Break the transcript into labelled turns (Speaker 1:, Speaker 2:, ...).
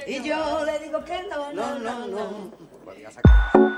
Speaker 1: Y yo le digo que no, no, no, no.
Speaker 2: Podría sacar.